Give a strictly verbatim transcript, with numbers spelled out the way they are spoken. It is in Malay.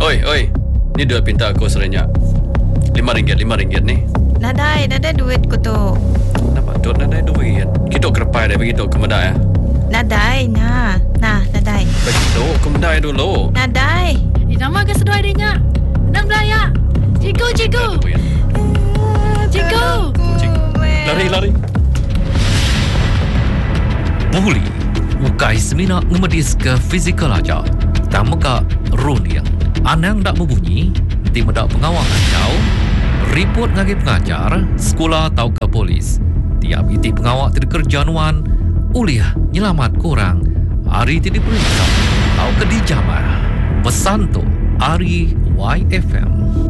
Oi, oi. Ni duit pinta aku serenyak. Lima ringgit, lima ringgit ni. Nadai, nadai duit ko to. Nampak tu nadai duit. Kita kerepai dia begitu ke medai ya. Nadai, nah. Nah, nadai. Begitu, ke medai dulu. Nadai. Eh, nama ke sedoi dia? Nang belaya. Cikgu, cikgu. Cikgu. Lari, lari. Muli, ukai semina ngemedis ke fizikal aja. Tak muka runia. Anang tak berbunyi, nanti medak pengawal kacau. Report ngagi pengajar, sekolah atau ke polis. Tiap iti pengawal tidak kerjaan uliah nyelamat kurang. Hari tidak periksa, atau ke dijamah. Pesan tu, Ari Y F M.